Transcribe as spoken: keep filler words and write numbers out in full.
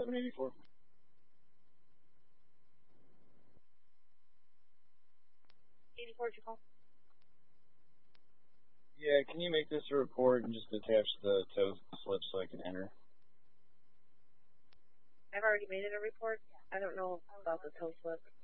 seven eighty-four. eighty-four, did you call? Yeah, can you make this a report and just attach the tow slip so I can enter? I've already made it a report. I don't know about the tow slip.